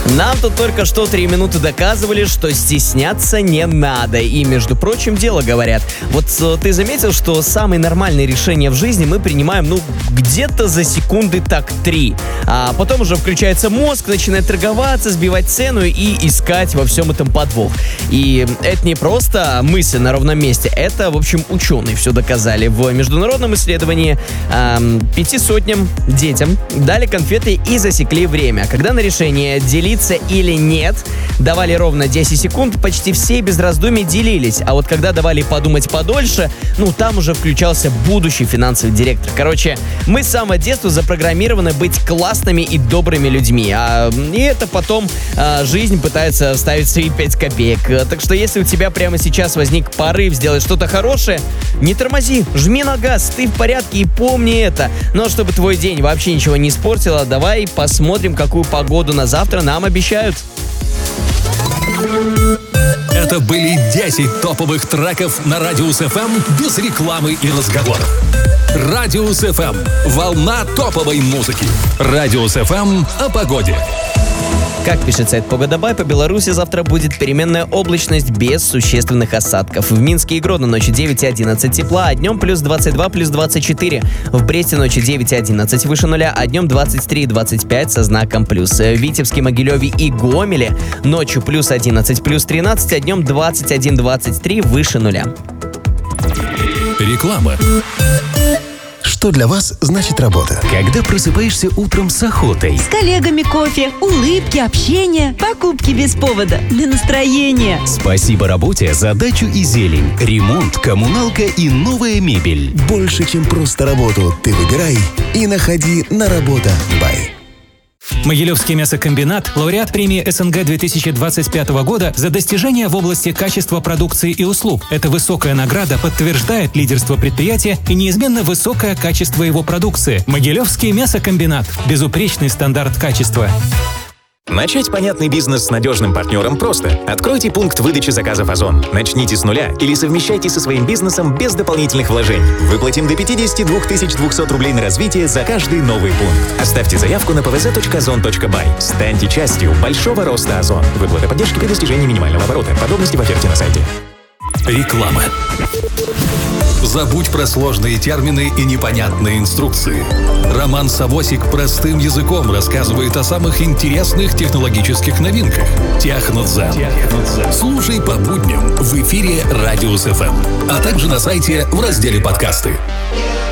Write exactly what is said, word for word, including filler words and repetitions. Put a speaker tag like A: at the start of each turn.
A: Нам тут только что три минуты доказывали, что стесняться не надо. И, между прочим, дело говорят. Вот ты заметил, что самые нормальные решения в жизни мы принимаем, ну, где-то за секунды так три. А потом уже включается мозг, начинает торговаться, сбивать цену и искать во всем этом подвох. И это не просто мысль на ровном месте. Это, в общем, ученые все доказали. В международном исследовании эм, пяти сотням детям дали конфеты и засекли время. Когда на решение делиться или нет давали ровно десять секунд, почти все без раздумий делились. А вот когда давали подумать подольше, ну, там уже включался будущий финансовый директор. Короче, мы с самого детства запрограммированы быть классными и добрыми людьми. А, и это потом а, жизнь пытается ставить свои пять копеек. Так что если у тебя прямо сейчас возник порыв сделать что-то хорошее, не тормози, жми на газ, ты в порядке и помни это. Но чтобы твой день вообще ничего не испортило, давай посмотрим, какую погоду на завтра нам обещают.
B: Это были десять топовых треков на Радиус эф эм без рекламы и разговоров. Радиус эф эм. Волна топовой музыки. Радиус эф эм о погоде.
A: Как пишет сайт Погодабай, по Беларуси завтра будет переменная облачность без существенных осадков. В Минске и Гродно ночью девять и одиннадцать тепла, а днем плюс двадцать два, плюс двадцать четыре. В Бресте ночью девять и одиннадцать выше нуля, а днем двадцать три и двадцать пять со знаком плюс. В Витебске, Могилеве и Гомеле ночью плюс одиннадцать, плюс тринадцать, а днем двадцать один двадцать три выше нуля.
B: Реклама.
C: Что для вас значит работа?
D: Когда просыпаешься утром с охотой.
E: С коллегами кофе, улыбки, общение, покупки без повода, для настроения.
D: Спасибо работе, задачу и зелень, ремонт, коммуналка и новая мебель.
C: Больше, чем просто работу, ты выбирай и находи на работа бай.
F: Могилевский мясокомбинат – лауреат премии эс эн гэ две тысячи двадцать пятого года за достижения в области качества продукции и услуг. Эта высокая награда подтверждает лидерство предприятия и неизменно высокое качество его продукции. Могилевский мясокомбинат – безупречный стандарт качества.
G: Начать понятный бизнес с надежным партнером просто. Откройте пункт выдачи заказов Озон. Начните с нуля или совмещайте со своим бизнесом без дополнительных вложений. Выплатим до пятьдесят два тысячи двести рублей на развитие за каждый новый пункт. Оставьте заявку на пэ вэ зэ точка озон точка бай. Станьте частью большого роста Озон. Выплата поддержки при достижении минимального оборота. Подробности в оферте на сайте.
B: Реклама. Забудь про сложные термины и непонятные инструкции. Роман Савосик простым языком рассказывает о самых интересных технологических новинках. Технодзен. Слушай по будням в эфире Радиус эф эм, а также на сайте в разделе подкасты.